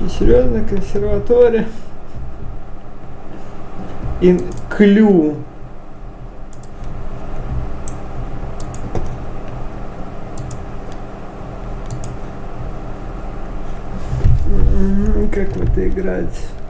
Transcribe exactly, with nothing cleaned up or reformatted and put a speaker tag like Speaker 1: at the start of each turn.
Speaker 1: Серьезно, консерватория. И клю. Как в это играть?